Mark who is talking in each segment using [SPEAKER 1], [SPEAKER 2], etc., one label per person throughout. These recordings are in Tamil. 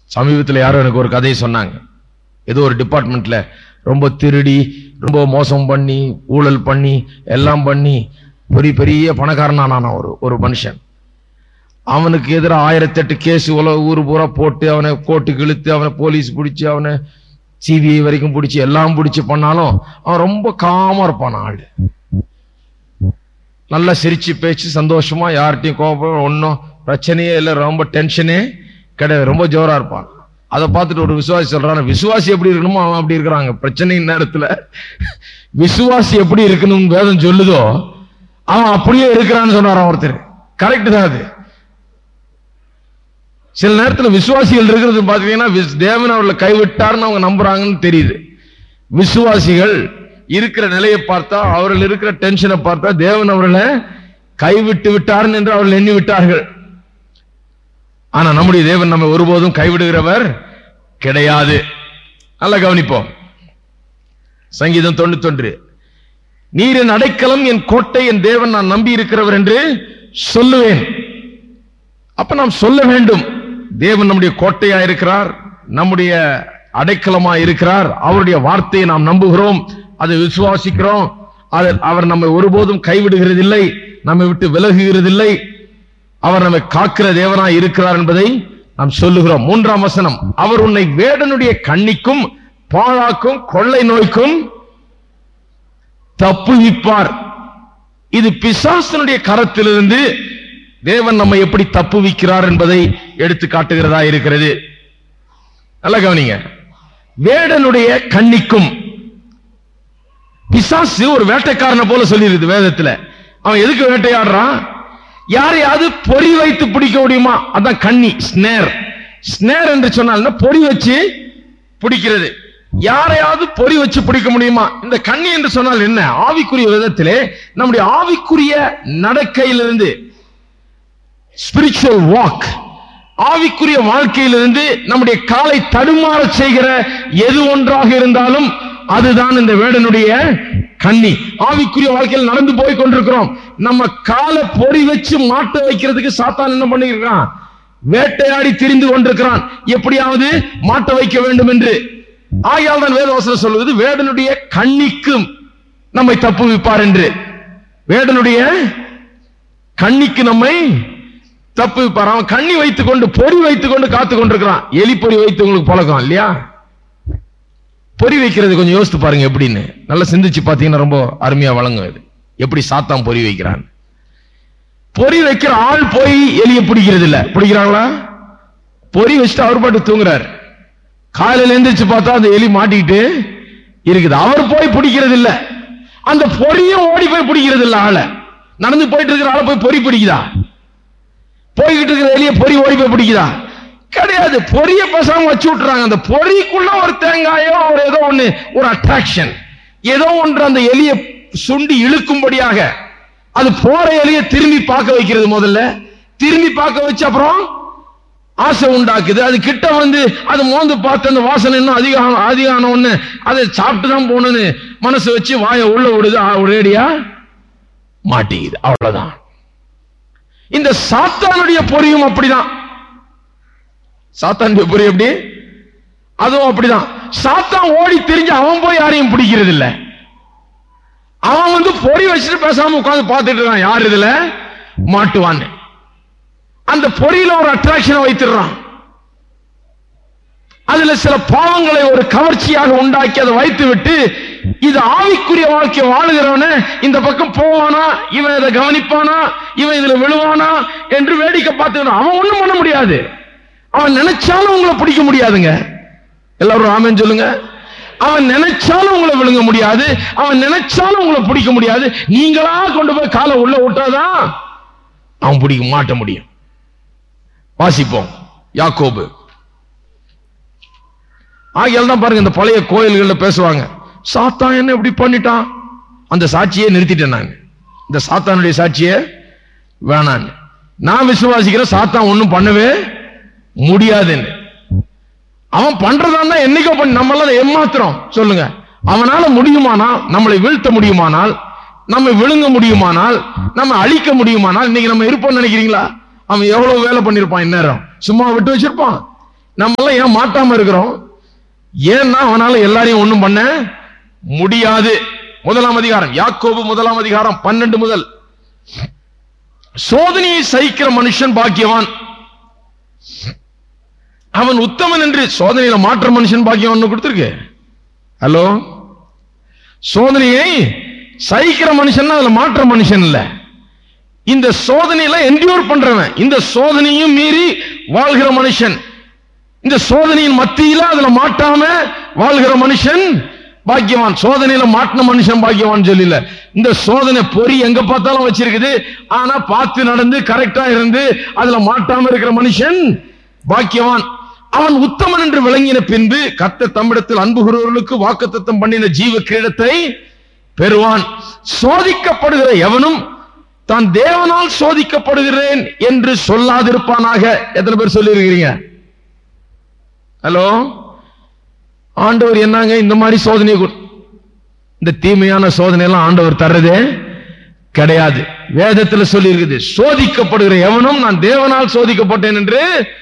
[SPEAKER 1] சமீபத்தில் யாரோ எனக்கு ஒரு கதையை சொன்னாங்க. ஏதோ ஒரு டிபார்ட்மெண்ட்ல ரொம்ப திருடி, ரொம்ப மோசம் பண்ணி, ஊழல் பண்ணி, எல்லாம் பண்ணி பெரிய பெரிய பணக்காரனான ஒரு மனுஷன். அவனுக்கு எதிராக 1008 கேஸ் ஊரு பூரா போட்டு, அவனை கோர்ட்டுக்கு இழுத்து, அவனை போலீஸ் பிடிச்சி, அவனை சிபிஐ வரைக்கும் பிடிச்சி, எல்லாம் பிடிச்சி பண்ணாலும் அவன் ரொம்ப காமா இருப்பான். ஆளு நல்லா சிரிச்சு பேச்சு, சந்தோஷமா, யார்கிட்டையும் கோபம், ஒன்னும் பிரச்சனையே இல்லை, ரொம்ப டென்ஷனே கிடையாது, ரொம்ப ஜோரா இருப்பான். அதை பார்த்துட்டு ஒரு விசுவாசி சொல்றான், விசுவாசி எப்படி இருக்கணுமோ அவன் அப்படி இருக்கிறாங்க. பிரச்சனை நேரத்துல விசுவாசி எப்படி இருக்கணும் வேதம் சொல்லுதோ அவன் அப்படியே இருக்கிறான்னு சொன்னாரான் ஒருத்தர். கரெக்ட் தான். அது சில நேரத்தில் விசுவாசிகள் இருக்கிறது பாத்தீங்கன்னா தேவன் அவர்களை கைவிட்டார்னு அவங்க நம்புறாங்கன்னு தெரியுது. விசுவாசிகள் இருக்கிற நிலையை பார்த்தா, அவர்கள் இருக்கிற டென்ஷனை பார்த்தா தேவன் அவர்களை கைவிட்டு விட்டார் என்று அவர்கள் எண்ணி விட்டார்கள். ஆனா நம்முடைய தேவன் நம்மை ஒருபோதும் கைவிடுகிறவர் கிடையாது. நல்லா கவனிப்போம். சங்கீதம் 91, நீர் என் அடைக்கலம், என் கோட்டை, என் தேவன், நான் நம்பி இருக்கிறவர் என்று சொல்லுவேன். அப்ப நாம் சொல்ல வேண்டும், தேவன் நம்முடைய கோட்டையா இருக்கிறார், நம்முடைய அடைக்கலமா இருக்கிறார், அவருடைய வார்த்தையை நாம் நம்புகிறோம், அதை விசுவாசிக்கிறோம். அவர் நம்மை ஒருபோதும் கைவிடுகிறதில்லை, நம்மை விட்டு விலகுகிறதில்லை, அவர் நம்மை காக்கிற தேவனாய் இருக்கிறார் என்பதை நாம் சொல்லுகிறோம். 3ஆம் வசனம், அவர் உன்னை வேடனுடைய கண்ணிக்கும் பாழாக்கும் கொள்ளை நோய்க்கும் தப்புவிப்பார். இது பிசாசனுடைய கரத்திலிருந்து தேவன் நம்மை எப்படி தப்புவிக்கிறார் என்பதை எடுத்து காட்டுகிறதா இருக்கிறது. நல்லா கவனிங்க. வேடனுடைய கண்ணிக்கும், பிசாசு ஒரு வேட்டைக்காரனை போல சொல்லிருக்கு வேதத்துல. அவன் எதுக்கு வேட்டையாடுறான்? யாரையாவது பொறி வைத்து பிடிக்க முடியுமா? அதான் கண்ணி, ஸ்னேர். ஸ்னேர் என்று சொன்னால் பொறி வச்சு பிடிக்கிறது. யாரையாவது பொறி வச்சு பிடிக்க முடியுமா? இந்த கண்ணி என்று சொன்னால் என்ன? ஆவிக்குரிய விதத்திலே நம்முடைய ஆவிக்குரிய நடக்கையிலிருந்து, ஸ்பிரிச்சுவல் வாக், ஆவிக்குரிய வாழ்க்கையிலிருந்து நம்முடைய காலை தடுமாற செய்கிற எது ஒன்றாக இருந்தாலும் அதுதான் இந்த வேடனுடைய கண்ணி. ஆவிக்குரிய வாழ்க்கையில் நடந்து போய் கொண்டிருக்கிறோம். நம்ம காலை பொறி வச்சு மாட்ட வைக்கிறதுக்கு சாத்தான் என்ன பண்ணிருக்கான்? வேட்டையாடி திரிந்து கொண்டிருக்கிறான், எப்படியாவது மாட்ட வைக்க வேண்டும் என்று. ஆகையால் தான் வேதவசனம் சொல்வது, வேடனுடைய கண்ணிக்கும் நம்மை தப்புவிப்பார் என்று. வேடனுடைய கண்ணிக்கு நம்மை தப்புவிப்பார். அவன் கண்ணி வைத்துக் கொண்டு, பொறி வைத்துக் கொண்டு காத்து கொண்டிருக்கிறான். எலி பொறி வைத்து உங்களுக்கு பழக்கம் இல்லையா? பொறி வைக்கிறது கொஞ்சம் யோசித்து பாருங்க எப்படின்னு. நல்லா சிந்திச்சு பாத்தீங்கன்னா ரொம்ப அருமையா வழங்கும் இது, எப்படி சாத்தான் பொறி வைக்கிறான். பொறி வைக்கிற ஆள் போய் எலியை பிடிக்கிறது இல்ல. பிடிக்கிறாங்களா? பொறி வச்சுட்டு அவர் பாட்டு தூங்குறாரு. காலையில எந்திரிச்சு பார்த்தா அந்த எலி மாட்டிக்கிட்டு இருக்குது. அவர் போய் பிடிக்கிறது இல்ல. அந்த பொறியும் ஓடி போய் பிடிக்கிறது இல்ல. ஆளை நடந்து போயிட்டு இருக்கிற ஆளை போய் பொறி பிடிக்குதா? போய்கிட்டு இருக்கிற எலிய பொறி ஓடி போய் பிடிக்குதா? கிடையாது. பொரிய பேசாம வச்சு விட்டுறாங்க. அந்த பொறிக்குள்ள ஒரு தேங்காயோ ஒரு ஏதோ ஒண்ணு, ஒரு அட்ராக்ஷன், ஏதோ ஒன்று அந்த எலியை சுண்டி இழுக்கும்படியாக அது போற எலியை திரும்பி பார்க்க வைக்கிறது. முதல்ல திரும்பி பார்க்க வச்சு அப்புறம் ஆசை உண்டாக்குது. அது கிட்ட வந்து அது மோந்து பார்த்து அந்த வாசனை இன்னும் அதிகான ஒண்ணு, அதை சாப்பிட்டு தான் போகணும்னு மனசு வச்சு வாயை உள்ள விடுது. ஒரேடியா மாட்டிக்குது. அவ்வளவுதான். இந்த சாத்தானுடைய பொறியும் அப்படிதான். சாத்தானுடைய பொறி எப்படி? அதுவும் அப்படிதான். சாத்தான் ஓடி தெரிஞ்சு அவன் போய் யாரையும் பிடிக்கிறது இல்ல. அவன் வந்து பொறி வச்சுட்டு பேசாம உட்கார்ந்து பார்த்துட்டு இருக்கான், யார் இதுல மாட்டுவான்னு. அந்த பொறியில ஒரு அட்ராக்ஷனை வைத்துறான். அதுல சில பாவங்களை ஒரு கவர்ச்சியாக உண்டாக்கி அதை வைத்து விட்டு, இது ஆவிக்குரிய வாழ்க்கை வாழுகிறவன இந்த பக்கம் போவானா, இவன் இதை கவனிப்பானா, இவன் இதுல விழுவானா என்று வேடிக்கை பார்த்துக்கணும். அவன் ஒண்ணும் பண்ண முடியாது. அவன் நினைச்சாலும் உங்களை பிடிக்க முடியாதுங்க. எல்லாரும் ஆமென் சொல்லுங்க. அவன் நினைச்சாலும் உங்களை விழுங்க முடியாது. அவன் நினைச்சாலும் உங்களை பிடிக்க முடியாது. நீங்களா கொண்டு போய் காலை உள்ள விட்டாதான் அவன் பிடிக்க மாட்ட முடியும். வாசிப்போம் யாக்கோபு. ஆகியால் தான் பாருங்க, இந்த பழைய கோயில்கள்ல பேசுவாங்க, சாத்தான் என்ன இப்படி பண்ணிட்டான், அந்த சாட்சியை நிறுத்திட்டேன் நான். இந்த சாத்தானுடைய சாட்சியை வேணான்னு நான் விசுவாசிக்கிறேன். சாத்தான் ஒண்ணும் பண்ணவே முடியாதுன்னு. அவன் பண்றதான் என்னைக்கோ பண்ணி நம்மளால ஏமாத்திரம் சொல்லுங்க. அவனால முடியுமானால், நம்மளை வீழ்த்த முடியுமானால், நம்ம விழுங்க முடியுமானால், நம்ம அழிக்க முடியுமானால், இன்னைக்கு நம்ம இருப்போம்னு நினைக்கிறீங்களா? அவன் எவ்வளவு வேலை பண்ணிருப்பான் இந்நேரம். சும்மா விட்டு வச்சிருப்பான். நம்ம எல்லாம் ஏன் மாட்டாம இருக்கிறோம்? ஏன்னா அவனால எல்லாரையும் ஒண்ணும் பண்ண முடியாது. 1ஆம் அதிகாரம், யாக்கோபு 1ஆம் அதிகாரம் 12 முதல். சோதனையை சகிக்கிற மனுஷன் பாக்கியவான், அவன் உத்தமன் என்று. சோதனையில மாற்ற மனுஷன் பாக்கியவான் கொடுத்திருக்கு. ஹலோ, சோதனையை சகிக்கிற மனுஷன் அதுல மாற்ற மனுஷன் இல்ல. இந்த சோதனையில என்டியூர் பண்றவன், இந்த சோதனையும் மீறி வாழ்கிற மனுஷன், இந்த சோதனையின் மத்தியில அதுல மாட்டாம வாழ்கிற மனுஷன் பாக்கியவான். சோதனையில மாட்டின மனுஷன் பாக்கியவான் சொல்லல. இந்த சோதனை பொறி எங்க பார்த்தாலும் வச்சிருக்குது, ஆனா பார்த்து நடந்து கரெக்டா இருந்து அதுல மாட்டாம இருக்கிற மனுஷன் பாக்கியவான். அவன் உத்தமன் என்று விளங்கின பின்பு கர்த்தர் தம்மிடத்தில் அன்பு கூறுகிறவர்களுக்கு வாக்குத்தத்தம் பண்ணின ஜீவ கிரீடத்தை பெறுவான். சோதிக்கப்படுகிற எவனும் தான் தேவனால் சோதிக்கப்படுகிறேன் என்று சொல்லாதிருப்பானாக. எத்தனை பேர் சொல்லி இருக்கிறீங்க? ஹலோ, ஆண்டவர் என்னங்க இந்த மாதிரி சோதனை, இந்த தீமையான சோதனை எல்லாம் ஆண்டவர் தர்றதே கிடையாது. வேதத்தில் சொல்லி இருக்குது, சோதிக்கப்படுகிற எவனும் நான் தேவனால் சோதிக்கப்பட்டேன் என்று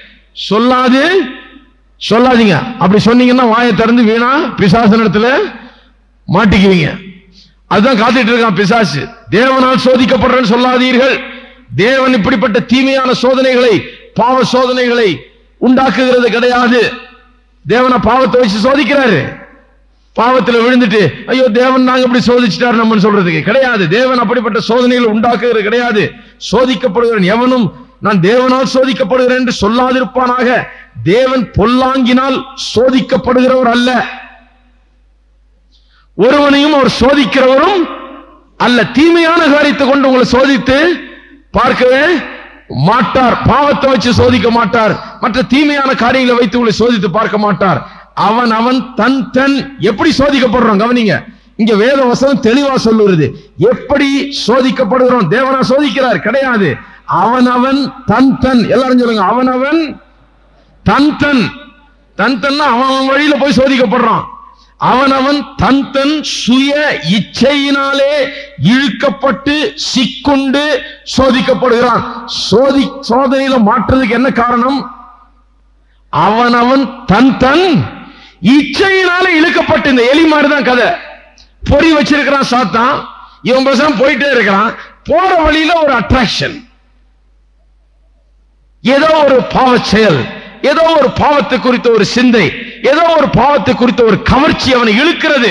[SPEAKER 1] சொல்லாதீங்க. அப்படி சொன்னீங்கன்னா வாயை திறந்து வீணா பிசாசனிடத்துல மாட்டிக்குவீங்க. அதுதான் காத்துட்டு இருக்கான் பிசாசு. தேவனால் சோதிக்கப்படுறேன்னு சொல்லாதீர்கள். தேவன் இப்படிப்பட்ட தீமையான சோதனைகளை, பாவ சோதனைகளை உண்டாக்குகிறது கிடையாது. தேவனை பாவத்தை வச்சு சோதிக்கிறாரு. பாவத்தில் விழுந்துட்டு ஐயோ தேவன் நாங்க இப்படி சோதிச்சுட்டாரு நம்ம சொல்றதுக்கு கிடையாது. தேவன் அப்படிப்பட்ட சோதனைகளை உண்டாக்குகிறது கிடையாது. சோதிக்கப்படுகிறேன் எவனும் நான் தேவனால் சோதிக்கப்படுகிறேன் என்று சொல்லாதிருப்பானாக. தேவன் பொல்லாங்கினால் சோதிக்கப்படுகிறவர் அல்ல, ஒருவனையும் அவர் சோதிக்கிறவரும் அல்ல. தீமையான காரியத்தை கொண்டு உங்களை சோதித்து பார்க்கவே மாட்டார். பாவத்தை வச்சு சோதிக்க மாட்டார். மற்ற தீமையான காரியங்களை வைத்து உங்களை சோதித்து பார்க்க மாட்டார். அவன் அவன் தன் தன் எப்படி சோதிக்கப்படுறோம் கவனிங்க. இங்க வேத வசனம் தெளிவா சொல்லுறது. எப்படி சோதிக்கப்படுகிறோம்? தேவனா சோதிக்கிறார் கிடையாது. அவன் அவன் தன் தன், எல்லாரும் சொல்லுங்க, அவன் அவன் தன் தன். தன் தன் அவன் வழியில போய் சோதிக்கப்படுறான். அவன் அவன் தன் தன் சுய இச்சையினாலே இழுக்கப்பட்டு சிக்குண்டு சோதிக்கப்படுகிறான். சோதனையில மாற்றுறதுக்கு என்ன காரணம்? அவன் அவன் தன் தன் இச்சையினாலே இழுக்கப்பட்டு. இந்த எலி மாதிரிதான் கதை. பொறி வச்சிருக்கிறான் சாத்தான், இவன் பேசாம போயிட்டே இருக்கிறான். போற வழியில ஒரு அட்ராக்ஷன், ஏதோ ஒரு பாவ செயல், ஏதோ ஒரு பாவத்தை குறித்த ஒரு சிந்தை, ஏதோ ஒரு பாவத்தை குறித்த ஒரு கவர்ச்சி அவனை இழுக்கிறது.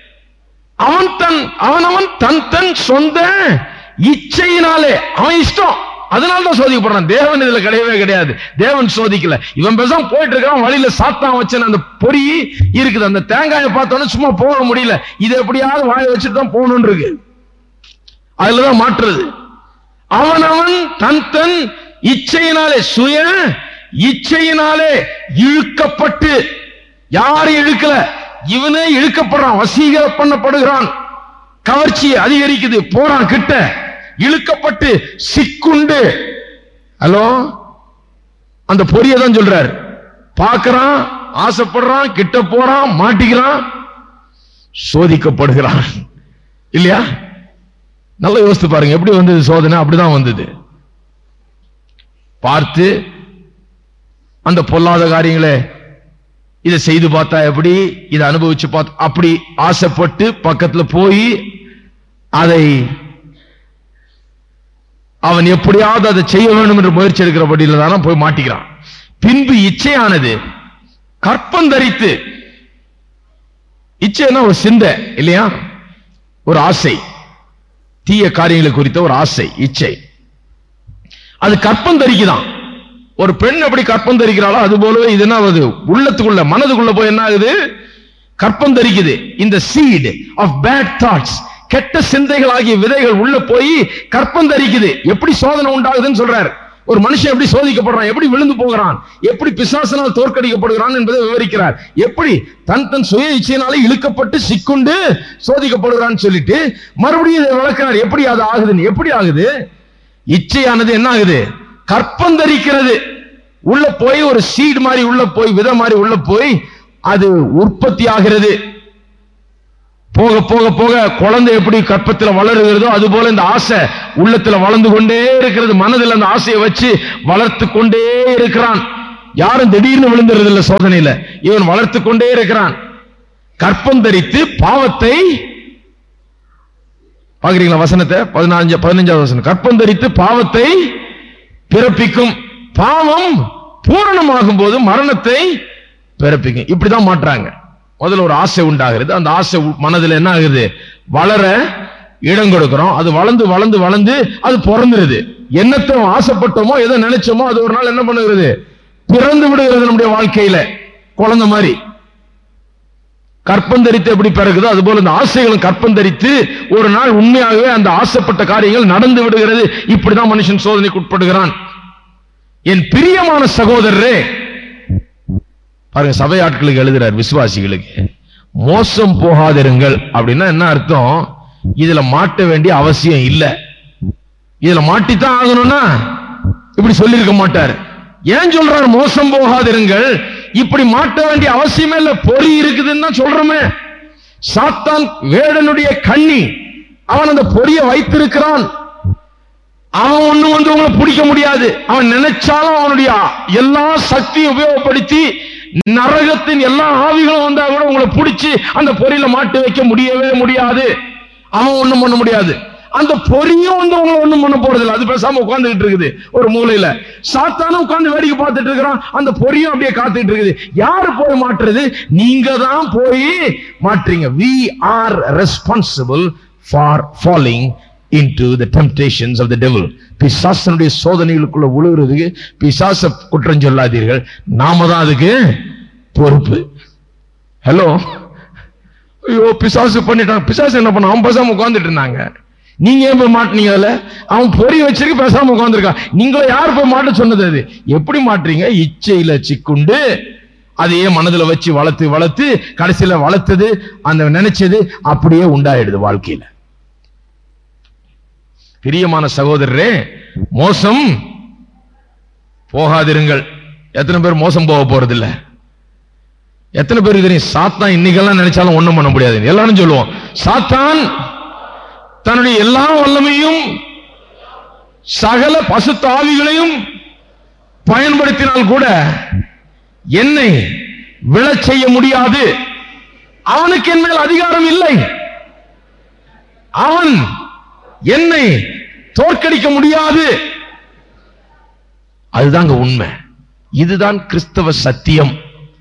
[SPEAKER 1] அவன் தன் தன் சொந்த இச்சையினாலே, அவன் இஷ்டம், அதனால்தான் சோதிக்கப்படுறான். தேவன் இதுல கிடையவே கிடையாது. தேவன் சோதிக்கல. இவன் பேசாம போயிட்டு இருக்கான், வழியில சாத்தான் வச்ச அந்த பொறி இருக்குது. அந்த தேங்காயை பார்த்தோன்னு சும்மா போக முடியல, இது எப்படியாவது வாய வச்சுட்டு தான் போகணும் இருக்கு. அதுலதான் மாற்றுறது. அவன் தன் தன் இச்சையினாலே, சுய இச்சையினாலே இழுக்கப்பட்டு. யாரும் இழுக்கல, இவனே இழுக்கப்படுறான், வசீகர பண்ணப்படுகிறான். கவர்ச்சி அதிகரிக்குது, போறான் கிட்ட, இழுக்கப்பட்டு சிக்குண்டு. ஹலோ, அந்த பொரியதான் சொல்றார். பார்க்கிறான், ஆசைப்படுறான், கிட்ட போறான், மாட்டிக்கிறான், சோதிக்கப்படுகிறான். இல்லையா? நல்லா யோசித்து பாருங்க, எப்படி வந்தது சோதனை? அப்படிதான் வந்தது. பார்த்து அந்த பொல்லாத காரியங்களை இதை செய்து பார்த்தா எப்படி, இதை அனுபவிச்சு பார்த்தா அப்படி ஆசைப்பட்டு பக்கத்துல போய் அதை அவன் எப்படியாவது அதை செய்ய வேண்டும் என்று முயற்சி எடுக்கிறபடியில் தானே போய் மாட்டிக்கிறான். பின்பு இச்சையானது கற்பம் தரித்து, இச்சைன்னா ஒரு சிந்தை இல்லையா, ஒரு ஆசை, தீய காரியங்களை குறித்த ஒரு ஆசை, இச்சை. அது கற்பம் தரிக்குதான். ஒரு பெண் எப்படி கற்பம் தரிக்கிறாளோ அது போலவே இது என்ன ஆகுது, உள்ளத்துக்குள்ள மனதுக்குள்ள போய் என்ன ஆகுது, கற்பம் தரிக்குது. இந்த சீட் ஆஃப் பேட் தாட்ஸ், கெட்ட சிந்தைகள் ஆகிய விதைகள் உள்ள போய் கற்பம் தரிக்குது. எப்படி சோதனை உண்டாகுதுன்னு சொல்றார். ஒரு மனுஷன் எப்படி சோதிக்கப்படுறான், எப்படி விழுந்து போகிறான், எப்படி பிசாசினால் தோற்கடிக்கப்படுகிறான் என்பதை விவரிக்கிறார். எப்படி தன் தன் சுய இச்சையினாலே இழுக்கப்பட்டு சிக்குண்டு சோதிக்கப்படுகிறான்னு சொல்லிட்டு மறுபடியும் இதை விளக்கிறார். எப்படி அது ஆகுதுன்னு. எப்படி ஆகுது? இச்சையானது என்ன ஆகுது, கற்பம் தரிக்கிறது. உள்ள போய் ஒரு சீட் மாதிரி உள்ள போய், விதை மாதிரி உள்ள போய் அது உற்பத்தி ஆகிறது. போக போக போக குழந்தை எப்படி கற்பத்தில் வளருகிறதோ அது போல இந்த ஆசை உள்ளத்துல வளர்ந்து கொண்டே இருக்கிறது. மனதில் அந்த ஆசையை வச்சு வளர்த்து கொண்டே இருக்கிறான். யாரும் திடீர்னு விழுந்துறது இல்ல சோதனையில. இவன் வளர்த்து கொண்டே இருக்கிறான். கற்பம் தரித்து பாவத்தை, பாக்குறீங்களா வசனத்தை? 15வது வசனம். கற்பம் தரித்து பாவத்தை பிறப்பிக்கும், பாவம் பூரணமாகும் போது மரணத்தை பிறப்பிக்கும். இப்படிதான் மாற்றாங்க. முதல்ல ஒரு ஆசை உண்டாகிறது. அந்த ஆசை மனதில் என்ன ஆகுது? வளர இடம் கொடுக்கிறோம். அது வளர்ந்து வளர்ந்து வளர்ந்து அது பிறந்துருது. என்னத்தை ஆசைப்பட்டோமோ எதை நினைச்சோமோ அது ஒரு நாள் என்ன பண்ணுகிறது? பிறந்து விடுகிறது. நம்முடைய வாழ்க்கையில குழந்தை மாதிரி கற்பந்தரித்து எப்படி பிறகுதோ அதுபோல இந்த ஆசைகளும் கற்பந்தரித்து ஒரு நாள் உண்மையாகவே அந்த ஆசைப்பட்ட காரியங்கள் நடந்து விடுகிறது. இப்படிதான் மனுஷன் சோதனைக்கு உட்படுகிறான். என் பிரியமான சகோதரரே, பாருங்க, சபை ஆட்களுக்கு எழுதுறார், விசுவாசிகளுக்கு, மோசம் போகாதிருங்கள். அப்படின்னா என்ன அர்த்தம்? இதுல மாட்ட வேண்டிய அவசியம் இல்ல. இதுல மாட்டித்தான் ஆகணும்னா இப்படி சொல்லிருக்க மாட்டார். ஏன் சொல்றார் மோசம் போகாதிருங்கள்? இப்படி மாட்ட வேண்டிய அவசியமே இல்ல, பொறி இருக்குதுன்னு தான் சொல்றோமே. சாத்தான் வேடனுடைய கண்ணி, அவன் அந்த பொறியை வைத்திருக்கிறான். அவன் ஒண்ணு வந்து உங்களை பிடிக்க முடியாது. அவன் நினைச்சாலும் அவனுடைய எல்லா சக்தியை உபயோகப்படுத்தி நரகத்தின் எல்லா ஆவிகளும் வந்தா கூட உங்களை பிடிச்சி அந்த பொறியில மாட்டு வைக்க முடியவே முடியாது. அவன் ஒண்ணும் பண்ண முடியாது. அந்த பொறியும் வந்து உங்களை ஒண்ணும் பண்ண போறது இல்லை. அது பேசாம உட்கார்ந்துட்டு இருக்குது ஒரு மூலையில. சாத்தானும் உட்கார்ந்து வேடிக்கை பார்த்துட்டு இருக்கிறான். அந்த பொறியும் அப்படியே காத்துட்டு இருக்குது. யாரு போய் மாற்றுறது? நீங்க தான் போய் மாற்றீங்க. We are responsible for falling into the temptations of the devil. பிசாசனுடைய சோதனைகளுக்குள்ள விழுகிறதுக்கு பிசாச குற்றம் சொல்லாதீர்கள், நாம தான் அதுக்கு பொறுப்பு. ஹலோ, ஐயோ பிசாசு பண்ணிட்டான். பிசாசு என்ன பண்ண? அவன் பேசாம உட்கார்ந்துட்டு இருந்தாங்க. நீங்க ஏன் போய் மாட்டீங்க? அதுல அவன் பொறி வச்சிருக்கு, பேசாம உட்கார்ந்துருக்கான். நீங்களும் யார் போய் மாட்ட சொன்னது? அது எப்படி மாட்டுறீங்க? இச்சையில சிக்குண்டு அதையே மனதுல வச்சு வளர்த்து வளர்த்து கடைசியில வளர்த்தது அந்த நினைச்சது அப்படியே உண்டாயிடுது வாழ்க்கையில. பிரியமான சகோதரரே, மோசம் போகாதிருங்கள். எத்தனை பேர் மோசம் போக போறது இல்ல? எத்தனை பேருக்கு தெரியும் சாத்தான் இன்னைக்கெல்லாம் நினைச்சாலும் ஒண்ணும் பண்ண முடியாது? எல்லாரும் சொல்லுவோம், சாத்தான் தன்னுடைய எல்லா வல்லமையும் சகல பசுத்த ஆவிகளையும் பயன்படுத்தினால் கூட என்னை விழச் செய்ய முடியாது. அவனுக்கு என் மேல் அதிகாரம் இல்லை. அவன் என்னை தோற்கடிக்க முடியாது. அதுதாங்க உண்மை. இதுதான் கிறிஸ்தவ சத்தியம்.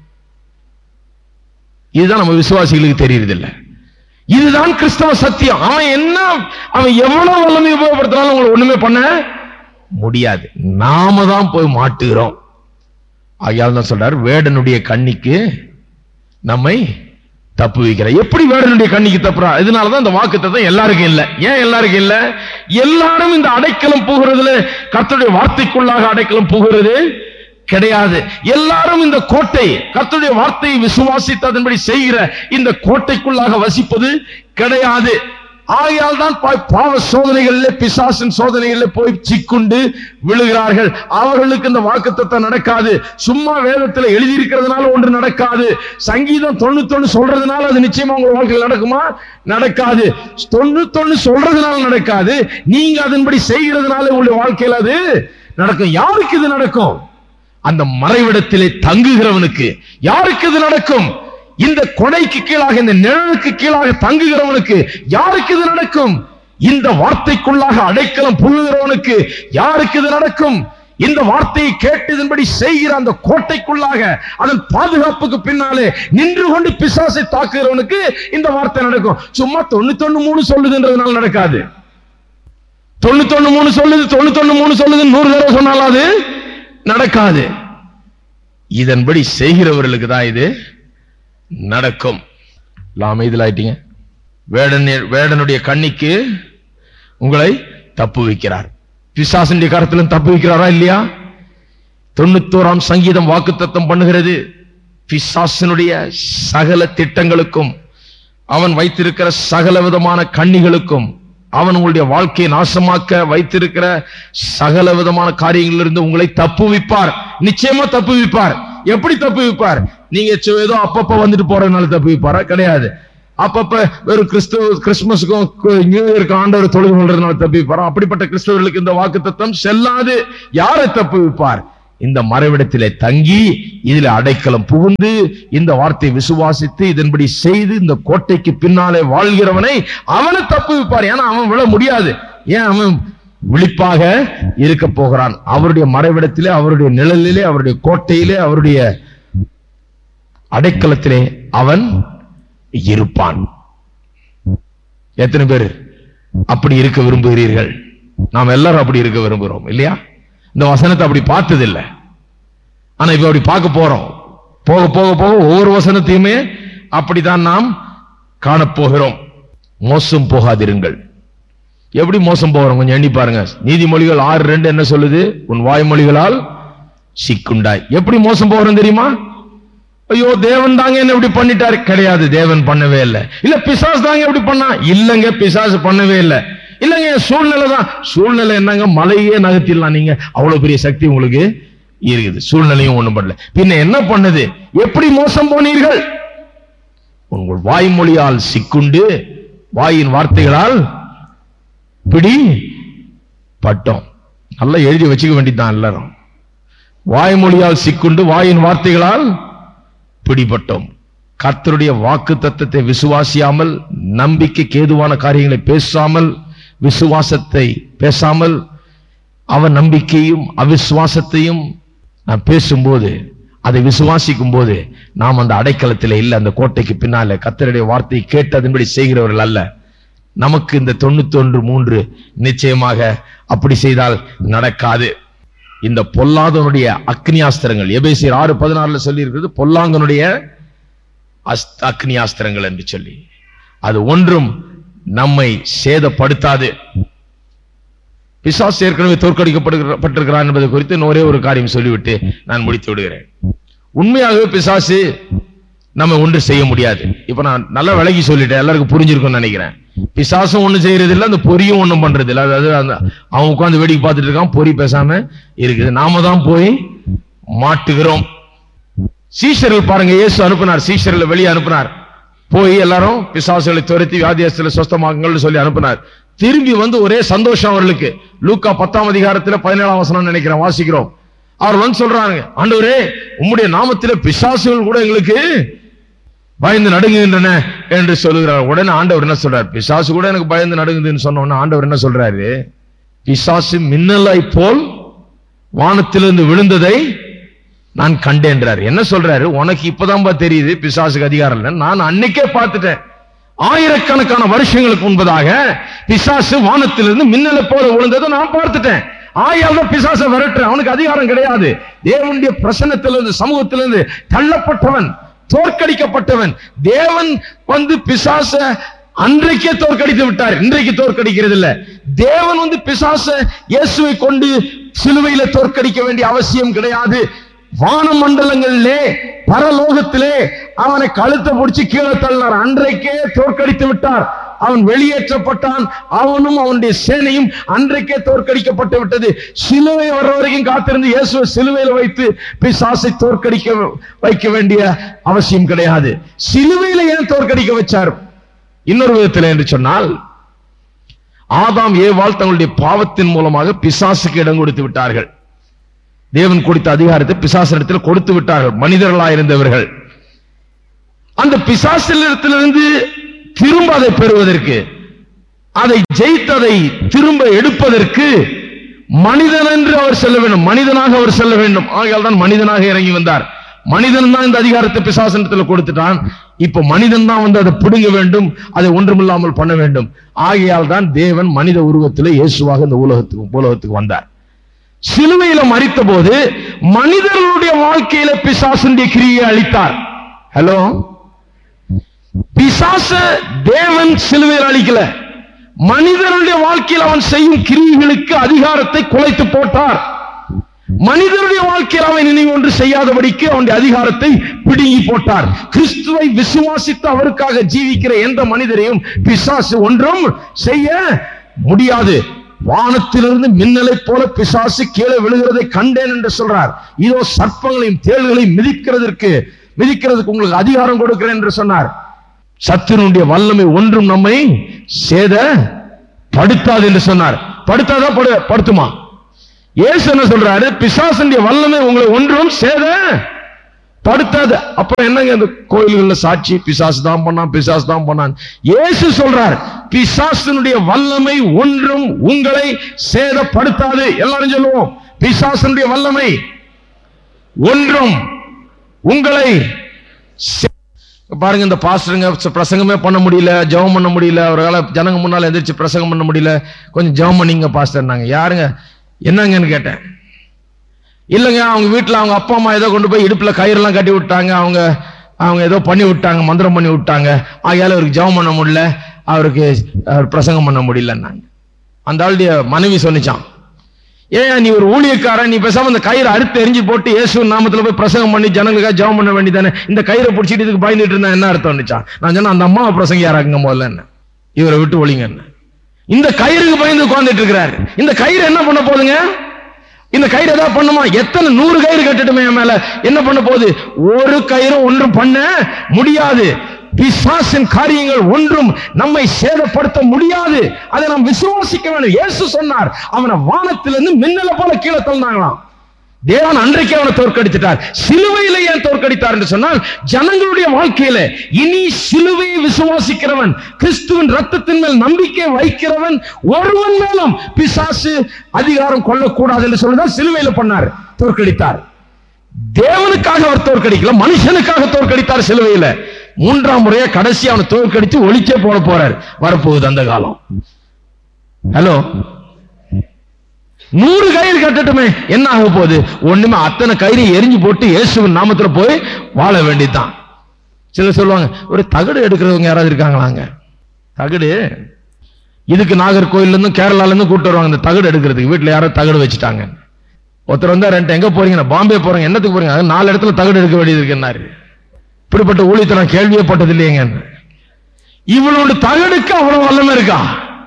[SPEAKER 1] இதுதான் நம்ம விசுவாசிகளுக்கு தெரியறதில்லை. இதுதான் கிறிஸ்தவ சத்தியம். அவன் எவ்வளவு வல்லமை உபயோகப்படுத்தினாலும் உங்களை ஒண்ணுமே பண்ண முடியாது. நாம தான் போய் மாட்டுகிறோம். ஆகையால் தான் சொல்றார், வேடனுடைய கண்ணிக்கு நம்மை தப்பு வைக்கிற. எப்படி வேடனுடைய கண்ணிக்கு தப்புறா? இதனாலதான் இந்த வாக்குத்தத்தம் எல்லாருக்கும் இல்ல. ஏன் எல்லாருக்கும் இல்ல? எல்லாரும் இந்த அடைக்கலம் போகிறதுல, கர்த்தருடைய வார்த்தைக்குள்ளாக அடைக்கலம் போகிறது கிடையாது. எல்லாரும் இந்த கோட்டை, கர்த்தருடைய வார்த்தையை விசுவாசித்து அதன்படி செய்கிற இந்த கோட்டைக்குள்ளாக வசிப்பது கிடையாது. ஆகையால் தான் பாவ சோதனைகளிலே, பிசாசின் சோதனைகளிலே போய் சிக்குண்டு விழுகிறார்கள். அவர்களுக்கு இந்த வாக்குத்தத்தம் நடக்காது. சும்மா வேதத்தில் எழுதியிருக்கிறதுனால ஒன்று நடக்காது. சங்கீதம் 91 சொல்றதுனால அது நிச்சயமா உங்க வாழ்க்கையில் நடக்குமா? நடக்காது. 91 சொல்றதுனால நடக்காது. நீங்க அதன்படி செய்கிறதுனால உங்களுடைய வாழ்க்கையில் அது நடக்கும். யாருக்கு இது நடக்கும்? அந்த மறைவிடத்திலே தங்குகிறவனுக்கு. யாருக்கு இது நடக்கும்? இந்த கொடைக்கு கீழாக, இந்த நிழலுக்கு கீழாக தங்குகிறவனுக்கு. யாருக்கு இது நடக்கும்? இந்த வார்த்தைக்குள்ளாக அடைக்கலம் புகுகிறவனுக்கு. யாருக்கு இது நடக்கும்? இந்த வார்த்தையை கேட்டதன்படி செய்கிற அந்த கோட்டைக்குள்ளாக, அதன் பாதுகாப்புக்கு பின்னாலே நின்று கொண்டு பிசாசை தாக்குகிறவனுக்கு இந்த வார்த்தை நடக்கும். சும்மா 91:3 சொல்லுதுன்றதுனால நடக்காது. 91:3 சொல்லுது, 91:3 சொல்லுது 100 தடவை சொன்னாலும் அது நடக்காது. இதன்படி செய்கிறவர்களுக்கு தான் இது நடக்கும். அமைதியாயிட்டீங்க. வேடனுடைய கண்ணிக்கு உங்களை தப்பு வைக்கிறார். பிசாசுடைய கரத்திலும் தப்பு வைக்கிறாரா இல்லையா? 91ஆம் சங்கீதம் வாக்குத்தத்தம் பண்ணுகிறது, பிசாசனுடைய சகல திட்டங்களுக்கும், அவன் வைத்திருக்கிற சகல விதமான கண்ணிகளுக்கும், அவன் உங்களுடைய வாழ்க்கையை நாசமாக்க வைத்திருக்கிற சகல விதமான காரியங்களிலிருந்து உங்களை தப்பு வைப்பார். நிச்சயமா தப்பு வைப்பார். எப்படி தப்பு வைப்பார்? நீங்க ஏதோ அப்பப்ப வந்துட்டு போறதுனால தப்பு வைப்பாரா? கிடையாது. அப்பப்ப வெறும் கிறிஸ்துமஸுக்கும் நியூ இயருக்கு ஆண்டவர் தொழுது கொள்றதுனால தப்பு வைப்பாரா? அப்படிப்பட்ட கிறிஸ்தவர்களுக்கு இந்த வாக்குத்தத்தம் செல்லாது. யாரை தப்பு வைப்பார்? இந்த மறைவிடத்திலே தங்கி இதில் அடைக்கலம் புகுந்து இந்த வார்த்தை விசுவாசித்து இதன்படி செய்து இந்த கோட்டைக்கு பின்னாலே வாழ்கிறவனை அவனை தப்புவிப்பார். ஏன்னா அவன் விழ முடியாது. ஏன்? அவன் விழிப்பாக இருக்க போகிறான். அவருடைய மறைவிடத்திலே, அவருடைய நிழலிலே, அவருடைய கோட்டையிலே, அவருடைய அடைக்கலத்திலே அவன் இருப்பான். எத்தனை பேர் அப்படி இருக்க விரும்புகிறீர்கள்? நாம் எல்லாரும் அப்படி இருக்க விரும்புகிறோம் இல்லையா? இந்த வசனத்தை அப்படி பார்த்ததில்லை, ஆனா இப்ப அப்படி பார்க்க போறோம். போக போக போக ஒவ்வொரு வசனத்தையுமே அப்படித்தான் நாம் காணப்போகிறோம். மோசம் போகாதிருங்கள். எப்படி மோசம் போகிறோம் கொஞ்சம் எண்ணி பாருங்க. நீதிமொழிகள் 6:2 என்ன சொல்லுது? உன் வாய்மொழிகளால் சிக்குண்டாய். எப்படி மோசம் போகிறோம் தெரியுமா? ஐயோ தேவன் தாங்க என்ன இப்படி பண்ணிட்டாரு. கிடையாது, தேவன் பண்ணவே இல்லை. இல்ல பிசாசு தாங்க இப்படி பண்ணா. இல்லங்க, பிசாசு பண்ணவே இல்லை. இல்லங்க சூழ்நிலை தான். சூழ்நிலை என்னங்க? மலையே நகர்த்திடலாம். நீங்க அவ்வளவு பெரிய சக்தி உங்களுக்கு இருக்குது. சூழ்நிலையும் ஒண்ணும் பண்ணல. பின்ன என்ன பண்ணது? எப்படி மோசம் போனீர்கள்? உங்கள் வாய்மொழியால் சிக்குண்டு வாயின் வார்த்தைகளால் பிடி பட்டோம். நல்லா எழுதி வச்சுக்க வேண்டியதான் எல்லாரும். வாய்மொழியால் சிக்குண்டு வாயின் வார்த்தைகளால் பிடிபட்டோம். கர்த்தருடைய வாக்கு தத்தத்தை விசுவாசியாமல், நம்பிக்கைக்கு ஏதுவான காரியங்களை பேசாமல், விசுவாசத்தை பேசாமல், அவன் நம்பிக்கையும் அவிசுவாசத்தையும் நான் பேசும்போது, அதை விசுவாசிக்கும் போது நாம் அந்த அடைக்கலத்தில் இல்லை, அந்த கோட்டைக்கு பின்னால கர்த்தருடைய வார்த்தையை கேட்டு அதன்படி செய்கிறவர்கள் அல்ல. நமக்கு இந்த 91:3 நிச்சயமாக அப்படி செய்தால் நடக்காது. இந்த பொல்லாதவனுடைய அக்னியாஸ்திரங்கள் எபேசியர் 6:16 சொல்லி இருக்கிறது. பொல்லாங்கனுடைய அக்னியாஸ்திரங்கள் என்று சொல்லி, அது ஒன்றும் நம்மை சேதப்படுத்தாது. பிசாசு ஏற்கனவே தோற்கடிக்கப்பட்டிருக்கிறான் என்பது குறித்து ஒரே ஒரு காரியம் சொல்லிவிட்டு நான் முடித்து விடுகிறேன். உண்மையாகவே பிசாசு நம்ம ஒன்று செய்ய முடியாது. இப்ப நான் நல்லா விலகி சொல்லிட்டேன், எல்லாருக்கும் புரிஞ்சிருக்கும்னு நினைக்கிறேன். பிசாசும் ஒண்ணு செய்யறது இல்லை, அந்த பொரியும் ஒண்ணும் பண்றது இல்லை. அதாவது அவன் உட்கார்ந்து வேடிக்கை பார்த்துட்டு இருக்கான், பொறி பேசாம இருக்குது. நாம தான் போய் மாட்டுகிறோம். சீஷர்கள் பாருங்க, இயேசு அனுப்பினார், சீஷர்களை வெளியே அனுப்பினார். போய் எல்லாரும் பிசாசுகளை துரத்தி வியாதியஸ்தரை சொஸ்தமாக்குங்கள் சொல்லி அனுப்பினார். திரும்பி வந்து ஒரே சந்தோஷம் அவர்களுக்கு. லூக்கா 10ஆம் அதிகாரத்தில் 17ஆம் வசனம் நினைக்கிறேன் வாசிக்கிறோம். அவர் வந்து சொல்றாங்க, ஆண்டவரே உம்முடைய நாமத்திலே பிசாசுகள் கூட எங்களுக்கு பயந்து நடுங்குகின்றன என்று சொல்லுகிறார். உடனே ஆண்டவர் என்ன சொல்றார்? பிசாசு கூட எனக்கு பயந்து நடுங்குதுன்னு சொன்ன உடனே ஆண்டவர் என்ன சொல்றாரு? பிசாசு மின்னலை போல் வானத்திலிருந்து விழுந்ததை நான் கண்டேன்றார். என்ன சொல்றாரு? உனக்கு இப்பதான்பா தெரியுது பிசாசுக்கு அதிகாரம் இல்லை. நான் அன்னைக்கே பார்த்துட்டேன். ஆயிரக்கணக்கான வருஷங்களுக்கு முன்பதாக பிசாசு வானத்திலிருந்து மின்னலை போல விழுந்ததை நான் பார்த்துட்டேன். ஆயால் பிசாசை விரட்டுறேன். அவனுக்கு அதிகாரம் கிடையாது. தேவனுடைய பிரசன்னத்திலிருந்து, சமூகத்திலிருந்து தள்ளப்பட்டவன், தோற்கடிக்கப்பட்டவன். தேவன் வந்து பிசாச அன்றைக்கே தோற்கடித்து விட்டார், இன்றைக்கு தோற்கடிக்கிறது இல்ல. தேவன் வந்து பிசாச இயேசுவை கொண்டு சிலுவையில தோற்கடிக்க வேண்டிய அவசியம் கிடையாது. வான மண்டலங்களிலே, பரலோகத்திலே அவனை கழுத்தை பிடிச்சு கீழே தள்ளினார். அன்றைக்கே தோற்கடித்து விட்டார். அவன் வெளியேற்றப்பட்டான். அவனும் அவனுடைய சேனையும் அன்றைக்கே தோற்கடிக்கப்பட்டு விட்டது. சிலுவை வர்ற வரைக்கும் காத்திருந்து இயேசுவை சிலுவையில் வைத்து பிசாசை தோற்கடிக்க வைக்க வேண்டிய அவசியம் கிடையாது. சிலுவையில ஏன் தோற்கடிக்க வச்சார்? இன்னொரு விதத்தில் என்று சொன்னால், ஆதாம் ஏவாள் தங்களுடைய பாவத்தின் மூலமாக பிசாசுக்கு இடம் கொடுத்து விட்டார்கள். தேவன் கொடுத்த அதிகாரத்தை பிசாசிடத்தில் கொடுத்து விட்டார்கள். மனிதர்களாயிருந்தவர்கள் அந்த பிசாசிடத்திலிருந்து திரும்ப அதை பெறுவதற்கு, அதை ஜெயித்ததை திரும்ப எடுப்பதற்கு மனிதன் என்று அவர் செல்ல வேண்டும், மனிதனாக அவர் செல்ல வேண்டும். ஆகையால் தான் மனிதனாக இறங்கி வந்தார். மனிதன் தான் இந்த அதிகாரத்தை பிசாசனத்தில் கொடுத்துட்டான். இப்ப மனிதன் தான் வந்து அதை பிடுங்க வேண்டும், அதை ஒன்றுமில்லாமல் பண்ண வேண்டும். ஆகையால் தான் தேவன் மனித உருவத்தில் இயேசுவாக இந்த உலகத்துக்கு வந்தார். சிலுவையில மரித்த போது மனிதர்களுடைய வாழ்க்கையில பிசாசுடைய கிரியை அளித்தார். ஹலோ, பிசாச தேவன் சிலுவையில் அளிக்கல, மனிதனுடைய வாழ்க்கையில் அவன் செய்யும் கிரியைகளுக்கு அதிகாரத்தை குலைத்து போட்டார். மனிதனுடைய வாழ்க்கையில் அவன் இனி ஒன்று செய்யாதபடிக்கு அவனுடைய அதிகாரத்தை பிடுங்கி போட்டார். கிறிஸ்துவை விசுவாசித்து அவருக்காக ஜீவிக்கிற எந்த மனிதரையும் பிசாசு ஒன்றும் செய்ய முடியாது. வானத்திலிருந்து மின்னலை போல பிசாசு கீழே விழுகிறதை கண்டேன் என்று சொல்றார். இதோ சர்ப்பங்களையும் தேள்களையும் மிதிக்கிறதுக்கு உங்களுக்கு அதிகாரம் கொடுக்கிறேன் என்று சொன்னார். சத்துருடைய வல்லமை ஒன்றும் நம்மை சேதப்படுத்தாது என்று சொன்னார். படுத்தாதான் படுத்துமா? இயேசு என்ன சொல்றாரு? பிசாசுடைய வல்லமை உங்களை ஒன்றும் சேத படுத்தாது. அப்புறம் என்னங்க இந்த கோயில்கள்ல சாட்சி, பிசாசு தான் பண்ணான், பிசாசு தான் பண்ணான். இயேசு சொல்றார், பிசாசுடைய வல்லமை ஒன்றும் உங்களை சேதப்படுத்தாது. எல்லாரும் சொல்லுவோம், பிசாசுடைய வல்லமை ஒன்றும் உங்களை. பாருங்க, இந்த பாஸ்டருங்க பிரசங்கமே பண்ண முடியல, ஜெபம் பண்ண முடியல, அவரால் ஜனங்க முன்னால எந்திரிச்சு பிரசங்கம் பண்ண முடியல, கொஞ்சம் ஜெபம் பண்ணீங்க பாஸ்டர். நாங்க யாருங்க என்னங்கன்னு கேட்டேன். இல்லைங்க, அவங்க வீட்டில் அவங்க அப்பா அம்மா ஏதோ கொண்டு போய் இடுப்புல கயிறுலாம் கட்டி விட்டாங்க, அவங்க ஏதோ பண்ணி விட்டாங்க, மந்திரம் பண்ணி விட்டாங்க, ஆகையால அவருக்கு ஜெபம் பண்ண முடியல, அவருக்கு பிரசங்கம் பண்ண முடியலன்னாங்க. அந்த ஆளுடைய மனைவி சொன்னிச்சான், ஏன் நீ ஒரு ஊழியக்காரன், நீ பேசாம இந்த கயிறு அறுத்து எரிஞ்சு போட்டு இயேசு நாமத்துல போய் பிரசங்கம் பண்ணி ஜனங்களுக்காக ஜெபம் பண்ண வேண்டியதானே, இந்த கயிறை பிடிச்சிட்டு இதுக்கு பயந்துட்டு இருந்தா என்ன அர்த்தம்? நான் சொன்னேன், அந்த அம்மாவை பிரசங்க யாராக்குங்க முதல்ல, என்ன இவரை விட்டு ஒழிங்க. இந்த கயிறுக்கு பயந்து உட்கார்ந்துட்டு இருக்கிறாரு. இந்த கயிறு என்ன பண்ண போதுங்க? இந்த கயிறு ஏதாவது பண்ணுமா? எத்தனை 100 கயிறு கட்டுட்டுமே மேல, என்ன பண்ண போகுது? ஒரு கயிறு ஒன்றும் பண்ண முடியாது. பிசாசின் காரியங்கள் ஒன்றும் நம்மை சேதப்படுத்த முடியாது. அதை நாம் விசுவாசிக்க வேண்டும். இயேசு சொன்னார், அவனை வானத்திலிருந்து மின்னல போல கீழே தள்ளினாங்களாம். தேவன் அன்றைக்கு அவனை தோற்கடித்தார். சிலுவையில ஏன் தோற்கடித்தார் என்று சொன்னால், ஜனங்களுடைய வாழ்க்கையில இனி சிலுவையை விசுவாசிக்கிறவன், கிறிஸ்துவின் ரத்தத்தின் மேல் நம்பிக்கை வைக்கிறவன் ஒருவன் மேலும் பிசாசு அதிகாரம் கொள்ளக்கூடாது என்று சொல்லிதான் சிலுவையில பண்ணார், தோற்கடித்தார். தேவனுக்காக அவர் தோற்கடிக்கல, மனுஷனுக்காக தோற்கடித்தார் சிலுவையில. 3ஆம் முறையா கடைசி அவனை தோற்கடித்து ஒளிச்சே போட போறார். வரப்போகுது அந்த காலம். ஹலோ, 100 கயிறு கட்டட்டுமே, என்ன ஆக போகுது? ஒண்ணுமே. அத்தனை கயிறு எரிஞ்சு போட்டு இயேசுவின் நாமத்துல போய் வாழ வேண்டியதுதான். சிலர் சொல்லுவாங்க, ஒரு தகடு எடுக்கிறவங்க யாராவது இருக்காங்களாங்க? தகடு இதுக்கு நாகர்கோயில்ல இருந்தும் கேரளால இருந்தும் கூட்டு வருவாங்க இந்த தகடு எடுக்கிறதுக்கு. வீட்டுல யாரும் தகடு வச்சுட்டாங்க. ஒருத்தர் வந்தா, எங்க போறீங்க? பாம்பே போறீங்க. என்னத்துக்கு போறீங்க? 4 இடத்துல தகடு எடுக்க வேண்டியது இருக்குன்னாரு. இப்படிப்பட்ட ஊழியத்தை நான் கேள்வியே பட்டது இல்லையங்க. இவளோட தகடுக்கு அவ்வளவு வல்லமை இருக்கா?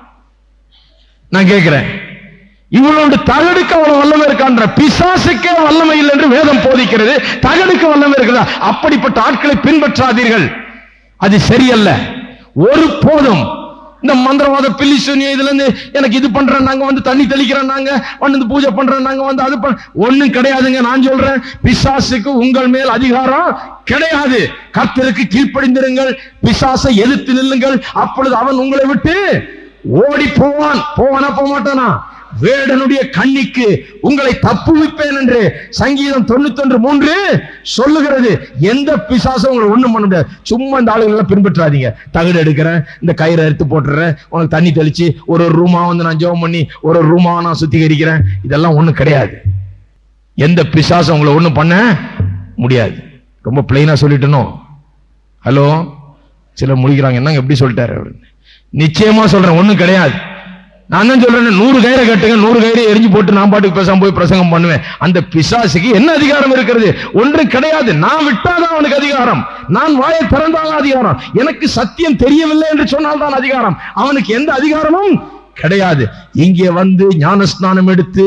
[SPEAKER 1] நான் கேட்கிறேன், இவளோட தகடுக்கு அவ்வளவு வல்லமை இருக்கான்ற? பிசாசுக்கே வல்லமை இல்லை என்று வேதம் போதிக்கிறது, தகடுக்கு வல்லமை இருக்குதா? அப்படிப்பட்ட ஆட்களை பின்பற்றாதீர்கள், அது சரியல்ல. ஒரு போதும் இந்த மந்திரவாத பில்லி சூனிய இதுல இருந்து எனக்கு இது பண்றேன், நாங்க வந்து தண்ணி தெளிக்கிறேன், நாங்க வந்து பூஜை பண்றேன், நாங்க வந்து அது ஒண்ணும் கிடையாதுங்க. நான் சொல்றேன், பிசாசுக்கு உங்கள் மேல் அதிகாரம் கிடையாது. கர்த்தருக்கு கீழ்ப்படிந்திருங்கள், பிசாசை எதிர்த்து நில்லுங்கள், அப்பொழுது அவன் உங்களை விட்டு ஓடி போவான். போவானா போக மாட்டானா? வேடனுடைய கண்ணிக்கு உங்களை தப்புவிப்பேன் என்று சங்கீதம் 91:3 சொல்லுகிறது. எந்த பிசாசும் உங்களை ஒண்ணும் பண்ண முடியாது. சும்மா இந்த ஆளுகள் எல்லாம் பின்பற்றாதீங்க. தகடு எடுக்கிறேன், இந்த கயிறை எடுத்து போட்டுறேன், உனக்கு தண்ணி தெளிச்சு ஒரு ரூமா வந்து நான் ஜெபம் பண்ணி ஒரு ரூமா நான் சுத்திகரிக்கிறேன், இதெல்லாம் ஒண்ணும் கிடையாது. எந்த பிசாசும் உங்களை ஒண்ணும் பண்ண முடியாது. ரொம்ப பிளைனா சொல்லிட்டணும். ஹலோ, சிலர் முடிக்கிறாங்க, என்னங்க எப்படி சொல்லிட்டாரு? நிச்சயமா சொல்றேன், ஒண்ணும் கிடையாது. நான் தான் சொல்றேன், 100 கயிறை கட்டுங்க, 100 கயிறை எரிஞ்சு போட்டு நான் பாட்டுக்கு பேசாம போய் பிரசங்கம் பண்ணுவேன். அந்த பிசாசுக்கு என்ன அதிகாரம் இருக்கிறது? ஒன்றும் கிடையாது. நான் விட்டாதான் அவனுக்கு அதிகாரம், நான் வாயை திறந்தாலும் அதிகாரம். எனக்கு சத்தியம் தெரியவில்லை என்று சொன்னால் தான் அதிகாரம். அவனுக்கு எந்த அதிகாரமும் கிடையாது. இங்கே வந்து ஞானஸ்நானம் எடுத்து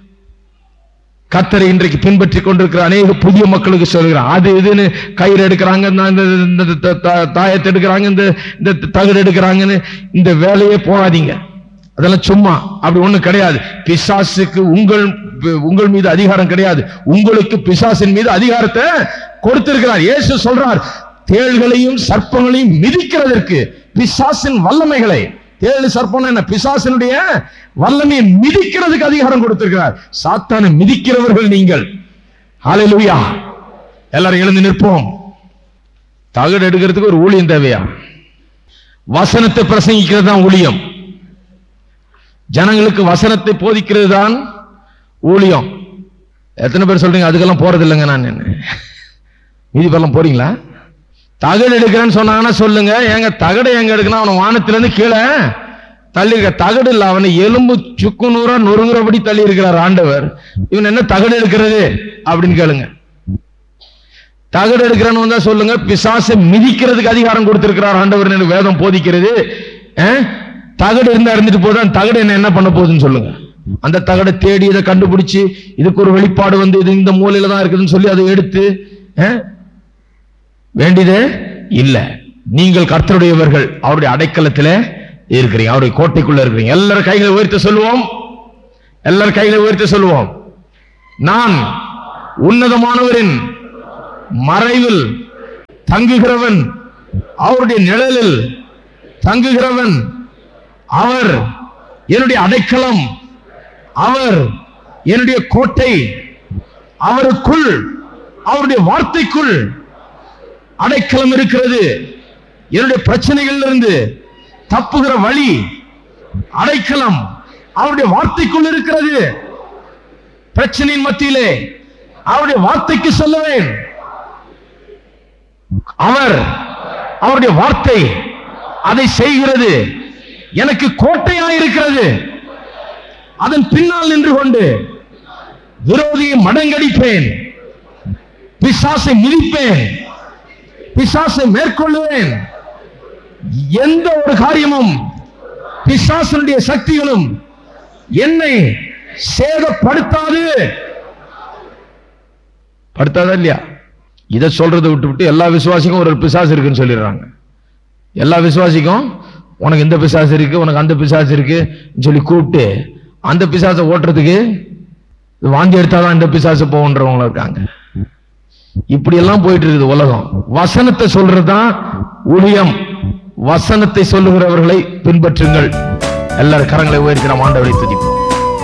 [SPEAKER 1] கர்த்தரை இன்றைக்கு பின்பற்றி கொண்டிருக்கிற அநேக புதிய மக்களுக்கு சொல்கிறான், அது இதுன்னு கயிறு எடுக்கிறாங்க, தாயத்தை எடுக்கிறாங்க, இந்த தகடு எடுக்கிறாங்கன்னு இந்த வேலையே போகாதீங்க. அதெல்லாம் சும்மா, அப்படி ஒண்ணு கிடையாது. பிசாசுக்கு உங்கள் மீது அதிகாரம் கிடையாது. உங்களுக்கு பிசாசின் மீது அதிகாரத்தை கொடுத்திருக்கிறார். இயேசு சொல்றார், தேள்களையும் சர்ப்பங்களையும் மிதிக்கிறதற்கு பிசாசின் வல்லமைகளை, தேள் சர்ப்பம் என்ன? பிசாசினுடைய வல்லமையை மிதிக்கிறதுக்கு அதிகாரம் கொடுத்திருக்கிறார். சாத்தானை மிதிக்கிறவர்கள் நீங்கள். ஹல்லேலூயா. எல்லாரும் எழுந்து நிற்போம். தகடு எடுக்கிறதுக்கு ஒரு ஊழியம் தேவையா? வசனத்தை பிரசங்கிக்கிறது தான் ஊழியம். ஜனங்களுக்கு வசனத்தை போதிக்கிறது தான் ஊழியம். எத்தனை பேர் சொல்றீங்க அதுக்கெல்லாம் போறது இல்லைங்க? நான் என்ன மீதி பேர்லாம் போறீங்களா? தகடு எடுக்கிறேன்னு சொன்னாங்கன்னா சொல்லுங்க. ஏங்க தகடை எங்க எடுக்கணும்? அவனை வானத்திலிருந்து கீழே தள்ளி இருக்க தகடு இல்ல, அவனை எலும்பு சுக்கு நூறா நொறுங்குறபடி தள்ளி இருக்கிறார் ஆண்டவர். இவன் என்ன தகடு எடுக்கிறது அப்படின்னு கேளுங்க. தகடு எடுக்கிறன்னு வந்தா சொல்லுங்க, பிசாசை மிதிக்கிறதுக்கு அதிகாரம் கொடுத்திருக்கிறார் ஆண்டவர் என்று வேதம் போதிக்கிறது. தகடு இருந்தா இருந்துட்டு போதும், தகடு என்ன பண்ண போகுதுன்னு சொல்லுங்க. அந்த தகடை தேடி இதை கண்டுபிடிச்சு இதுக்கு ஒரு வெளிப்பாடு வந்து இது இந்த மூலையில தான் இருக்குதுன்னு சொல்லி அதை எடுத்து வேண்டியதே இல்ல. நீங்கள் கர்த்தருடையவர்கள், அவருடைய அடைக்கலத்திலே இருக்கிறீங்க, அவருடைய கோட்டைக்குள்ள இருக்கிறீங்க. எல்லாரும் கைகளை உயர்த்த சொல்லுவோம். எல்லாரும் கையில உயர்த்தி சொல்லுவோம். நான் உன்னதமானவரின் மறைவில் தங்குகிறவன், அவருடைய நிழலில் தங்குகிறவன். அவர் என்னுடைய அடைக்கலம், அவர் என்னுடைய கோட்டை. அவருக்குள், அவருடைய வார்த்தைக்குள் அடைக்கலம் இருக்கிறது. என்னுடைய பிரச்சனைகள் இருந்து தப்புகிற வழி, அடைக்கலம் அவருடைய வார்த்தைக்குள் இருக்கிறது. பிரச்சனையின் மத்தியிலே அவருடைய வார்த்தைக்கு சொல்லுவேன். அவருடைய வார்த்தை அதை செய்கிறது. எனக்கு கோட்டையாயிருக்கிறது. அதன் பின்னால் நின்று கொண்டு விரோதியை மடங்கடிப்பேன், பிசாசை மிதிப்பேன், பிசாசை மேற்கொள்ளுவேன். எந்த ஒரு காரியமும் பிசாசனுடைய சக்திகளும் என்னை சேதப்படுத்தாது. படுத்தாதா இல்லையா? இதை சொல்றதை விட்டு எல்லா விசுவாசிக்கும் ஒரு பிசாசு இருக்குன்னு சொல்லிடுறாங்க. எல்லா விசுவாசிக்கும் உனக்கு இந்த பிசாசு இருக்கு, உனக்கு அந்த பிசாசு இருக்கு சொல்லி கூப்பிட்டு அந்த பிசாசை ஓட்டுறதுக்கு வாந்தி எடுத்தாதான் இந்த பிசாசு போன்றவங்க இருக்காங்க. இப்படி எல்லாம் போயிட்டு இருக்குது உலகம். வசனத்தை சொல்றதுதான் ஊழியம். வசனத்தை சொல்லுகிறவர்களை பின்பற்றுங்கள். எல்லாரும் கரங்களை உயர்த்தி நாம் ஆண்டவரை துதிப்போம்.